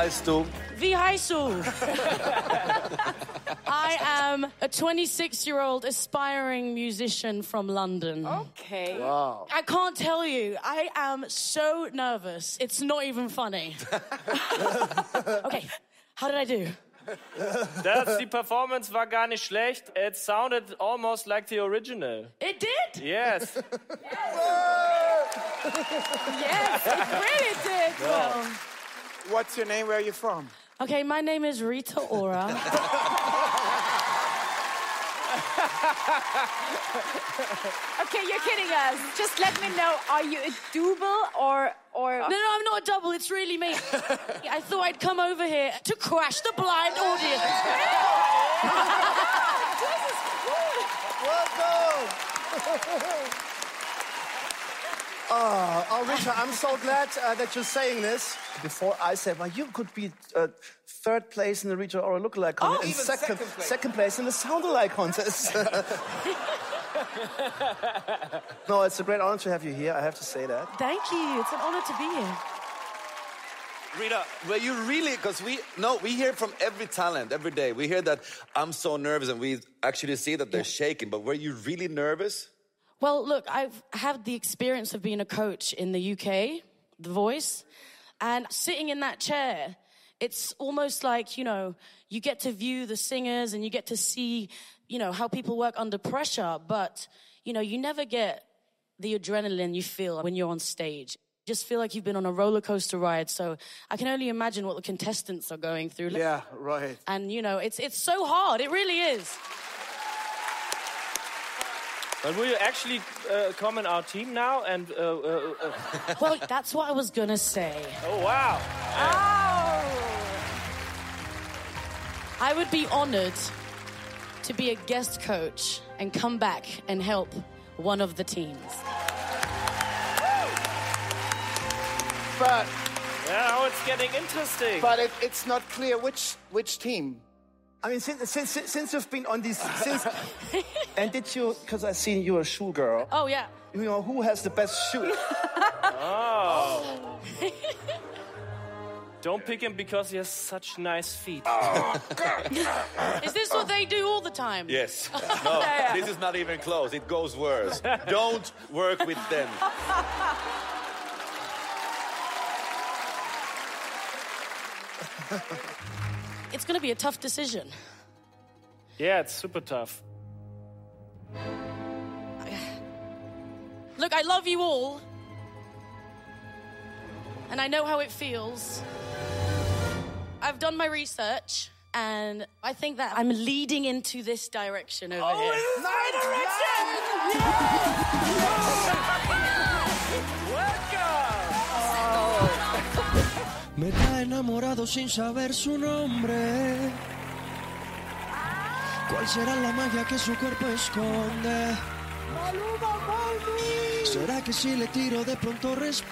heißt du? Wie heißt du? I am a 26-year-old aspiring musician from London. Okay. Wow. I can't tell you. I am so nervous. It's not even funny. Okay, how did I do? Die Performance war gar nicht schlecht. It sounded almost like the original. It did? Yes. Yes, it really did. Well, What's your name? Where are you from? okay, my name is Rita Ora. Okay, you're kidding us. Just let me know, are you a double or... No, I'm not a double. It's really me. I thought I'd come over here to crash the blind audience. Welcome! Oh, Rita, I'm so glad that you're saying this. Before I said, well, you could be third place in the Rita Ora lookalike contest and second place in the sound-alike contest. No, it's a great honor to have you here. I have to say that. Thank you. It's an honor to be here. Rita, were you really, because we hear from every talent every day. We hear that I'm so nervous and we actually see that they're shaking, but were you really nervous? Well, look, I've had the experience of being a coach in the UK, The Voice, and sitting in that chair, it's almost like, you know, you get to view the singers and you get to see, you know, how people work under pressure, but, you know, you never get the adrenaline you feel when you're on stage. You just feel like you've been on a roller coaster ride, so I can only imagine what the contestants are going through. Yeah, right. And, you know, it's so hard, it really is. But will you actually come in our team now? And Well, that's what I was gonna say. oh wow! I would be honored to be a guest coach and come back and help one of the teams. But Now it's getting interesting. it's not clear which team. I mean, since you've been on these, and did you, because I've seen you're a shoe girl, Oh, yeah. you know, who has the best shoes? Oh. Don't pick him because he has such nice feet. Is this what they do all the time? Yes. No, this is not even close. It goes worse. Don't work with them. It's going to be a tough decision. Yeah, it's super tough. Look, I love you all. And I know how it feels. I've done my research, and I think that I'm leading into this direction over here. Me está enamorado sin saber su nombre. ¿Cuál será la magia que su cuerpo esconde? ¿Será que si le tiro de pronto responde?